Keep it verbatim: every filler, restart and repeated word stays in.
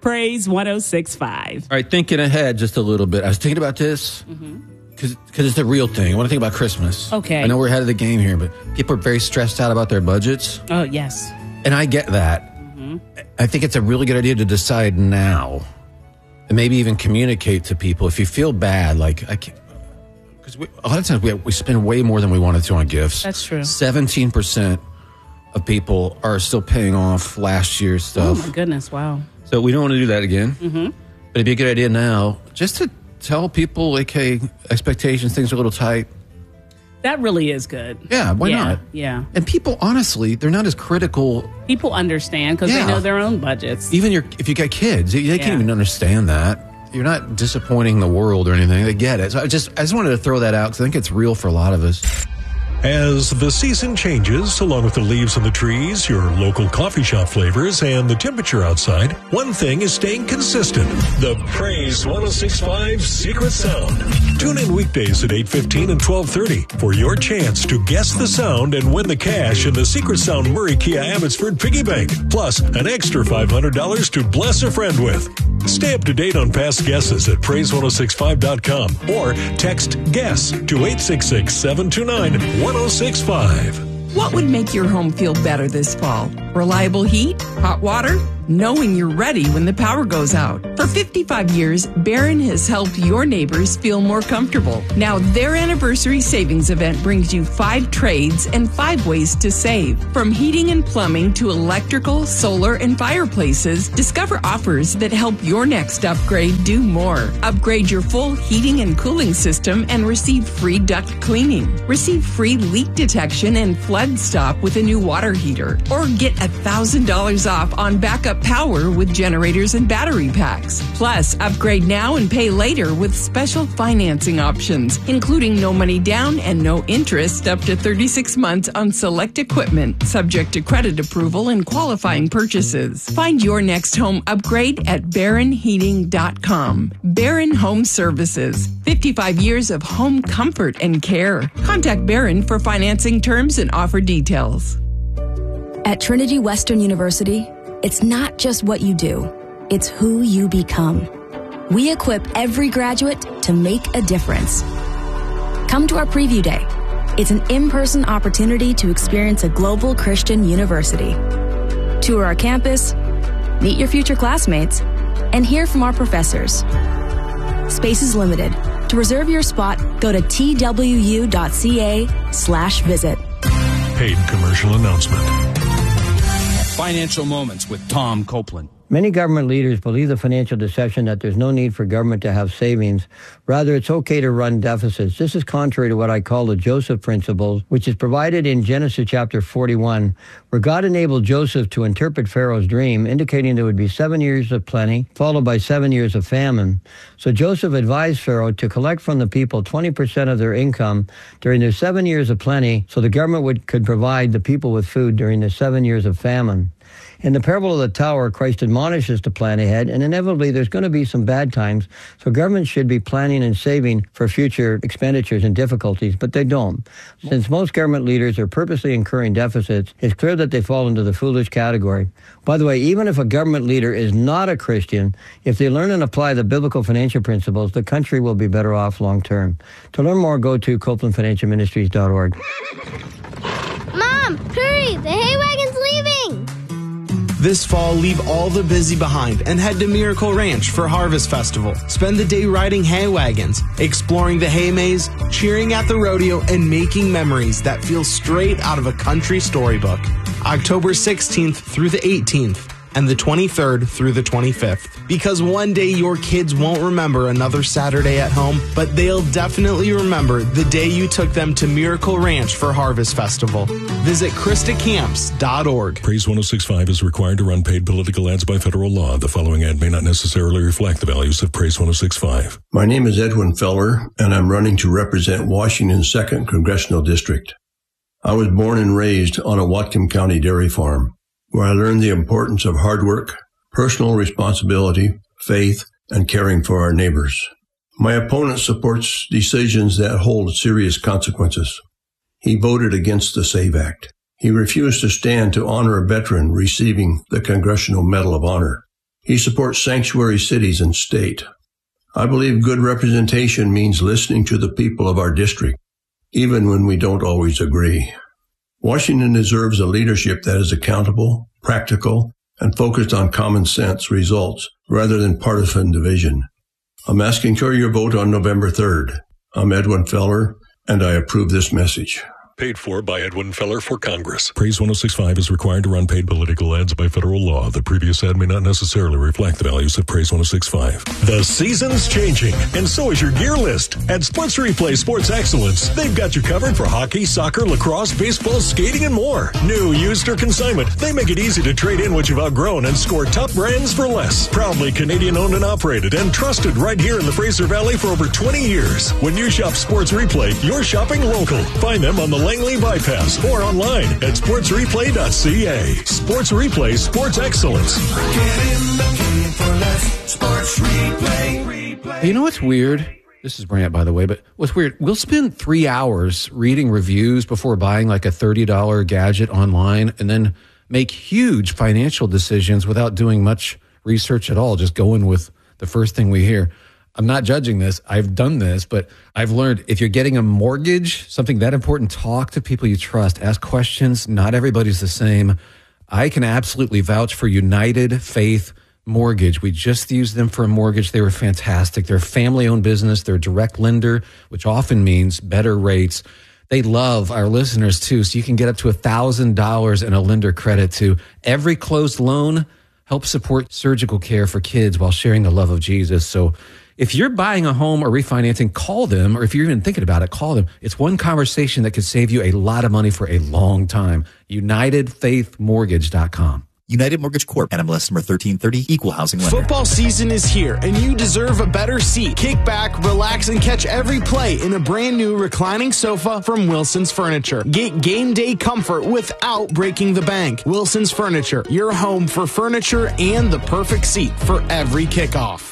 Praise one oh six point five. All right, thinking ahead just a little bit. I was thinking about this because mm-hmm. it's a real thing. I want to think about Christmas. Okay. I know we're ahead of the game here, but people are very stressed out about their budgets. Oh, yes. And I get that. Mm-hmm. I think it's a really good idea to decide now and maybe even communicate to people if you feel bad, like I can't. Because a lot of times we, we spend way more than we wanted to on gifts. That's true. seventeen percent of people are still paying off last year's stuff. Oh, my goodness. Wow. So we don't want to do that again. Mm-hmm. But it'd be a good idea now just to tell people, like, hey, expectations, things are a little tight. That really is good. Yeah, why yeah, not? Yeah. And people, honestly, they're not as critical. People understand because Yeah. they know their own budgets. Even your, if you got kids, they Yeah. can't even understand that. You're not disappointing the world or anything. They get it. So I just, I just wanted to throw that out because I think it's real for a lot of us. As the season changes, along with the leaves on the trees, your local coffee shop flavors, and the temperature outside, one thing is staying consistent. The Praise one oh six point five Secret Sound. Tune in weekdays at eight fifteen and twelve thirty for your chance to guess the sound and win the cash in the Secret Sound Murray Kia Abbotsford Piggy Bank. Plus, an extra five hundred dollars to bless a friend with. Stay up to date on past guesses at praise one oh six five dot com or text GUESS to eight six six, seven two nine, one oh six five. What would make your home feel better this fall? Reliable heat? Hot water? Knowing you're ready when the power goes out. For fifty-five years, Barron has helped your neighbors feel more comfortable. Now their anniversary savings event brings you five trades and five ways to save. From heating and plumbing to electrical, solar, and fireplaces, discover offers that help your next upgrade do more. Upgrade your full heating and cooling system and receive free duct cleaning. Receive free leak detection and flood stop with a new water heater. Or get one thousand dollars off on backup power with generators and battery packs. Plus, upgrade now and pay later with special financing options, including no money down and no interest up to thirty-six months on select equipment, subject to credit approval and qualifying purchases. Find your next home upgrade at barron heating dot com. Barron Home Services. fifty-five years of home comfort and care. Contact Barron for financing terms and offer details. At Trinity Western University, it's not just what you do, it's who you become. We equip every graduate to make a difference. Come to our preview day. It's an in-person opportunity to experience a global Christian university. Tour our campus, meet your future classmates, and hear from our professors. Space is limited. To reserve your spot, go to twu.ca slash visit. Paid commercial announcement. Financial Moments with Tom Copeland. Many government leaders believe the financial deception that there's no need for government to have savings. Rather, it's okay to run deficits. This is contrary to what I call the Joseph principle, which is provided in Genesis chapter forty-one, where God enabled Joseph to interpret Pharaoh's dream, indicating there would be seven years of plenty, followed by seven years of famine. So Joseph advised Pharaoh to collect from the people twenty percent of their income during their seven years of plenty, so the government would, could provide the people with food during the seven years of famine. In the parable of the tower, Christ admonishes to plan ahead, and inevitably there's going to be some bad times, so governments should be planning and saving for future expenditures and difficulties, but they don't. Since most government leaders are purposely incurring deficits, it's clear that they fall into the foolish category. By the way, even if a government leader is not a Christian, if they learn and apply the biblical financial principles, the country will be better off long term. To learn more, go to copeland financial ministries dot org. Mom, hurry! The hay wagon's leaving! This fall, leave all the busy behind and head to Miracle Ranch for Harvest Festival. Spend the day riding hay wagons, exploring the hay maze, cheering at the rodeo, and making memories that feel straight out of a country storybook. October sixteenth through the eighteenth. And the twenty-third through the twenty-fifth. Because one day your kids won't remember another Saturday at home, but they'll definitely remember the day you took them to Miracle Ranch for Harvest Festival. Visit Krista Camps dot org. Praise one oh six point five is required to run paid political ads by federal law. The following ad may not necessarily reflect the values of Praise one oh six point five. My name is Edwin Feller, and I'm running to represent Washington's second Congressional District. I was born and raised on a Whatcom County dairy farm, where I learned the importance of hard work, personal responsibility, faith, and caring for our neighbors. My opponent supports decisions that hold serious consequences. He voted against the SAVE Act. He refused to stand to honor a veteran receiving the Congressional Medal of Honor. He supports sanctuary cities and state. I believe good representation means listening to the people of our district, even when we don't always agree. Washington deserves a leadership that is accountable, practical, and focused on common sense results rather than partisan division. I'm asking for your vote on November third. I'm Edwin Feller, and I approve this message. Paid for by Edwin Feller for Congress. Praise one oh six point five is required to run paid political ads by federal law. The previous ad may not necessarily reflect the values of Praise one oh six point five. The season's changing, and so is your gear list. At Sports Replay Sports Excellence, they've got you covered for hockey, soccer, lacrosse, baseball, skating, and more. New, used, or consignment, they make it easy to trade in what you've outgrown and score top brands for less. Proudly Canadian-owned and operated and trusted right here in the Fraser Valley for over twenty years. When you shop Sports Replay, you're shopping local. Find them on the Langley Bypass or online at sports replay dot c a. Sports Replay Sports Excellence. Get in the game for less. Sports Replay. Replay. You know what's weird? This is Brant, by the way, but what's weird, we'll spend three hours reading reviews before buying like a thirty dollars gadget online and then make huge financial decisions without doing much research at all, just going with the first thing we hear. I'm not judging this. I've done this, but I've learned if you're getting a mortgage, something that important, talk to people you trust, ask questions. Not everybody's the same. I can absolutely vouch for United Faith Mortgage. We just used them for a mortgage. They were fantastic. They're a family-owned business. They're a direct lender, which often means better rates. They love our listeners, too, so you can get up to one thousand dollars in a lender credit to every closed loan. Help support surgical care for kids while sharing the love of Jesus. So if you're buying a home or refinancing, call them, or if you're even thinking about it, call them. It's one conversation that could save you a lot of money for a long time. United Faith Mortgage dot com. United Mortgage Corp. N M L S number thirteen thirty, Equal Housing Lender. Football season is here, and you deserve a better seat. Kick back, relax, and catch every play in a brand new reclining sofa from Wilson's Furniture. Get game day comfort without breaking the bank. Wilson's Furniture, your home for furniture and the perfect seat for every kickoff.